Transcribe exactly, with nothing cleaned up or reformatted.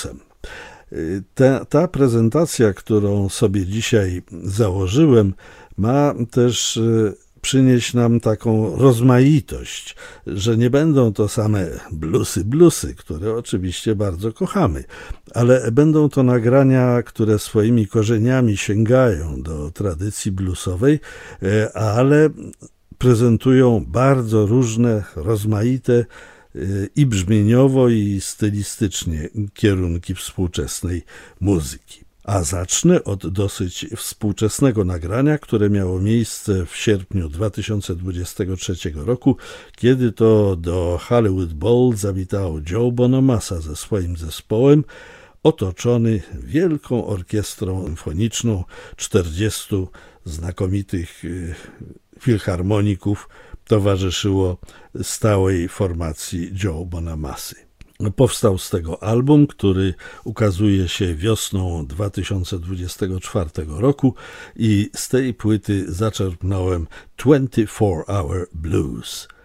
Ta, ta prezentacja, którą sobie dzisiaj założyłem, ma też przynieść nam taką rozmaitość, że nie będą to same bluesy, bluesy, które oczywiście bardzo kochamy, ale będą to nagrania, które swoimi korzeniami sięgają do tradycji bluesowej, ale prezentują bardzo różne, rozmaite i brzmieniowo, i stylistycznie kierunki współczesnej muzyki. A zacznę od dosyć współczesnego nagrania, które miało miejsce w sierpniu dwa tysiące dwudziestego trzeciego roku, kiedy to do Hollywood Bowl zawitał Joe Bonamassa ze swoim zespołem, otoczony wielką orkiestrą symfoniczną czterdziestu znakomitych filharmoników towarzyszyło stałej formacji Joe Bonamassy. Powstał z tego album, który ukazuje się wiosną dwa tysiące dwudziestego czwartego roku, i z tej płyty zaczerpnąłem twenty-four hour Blues.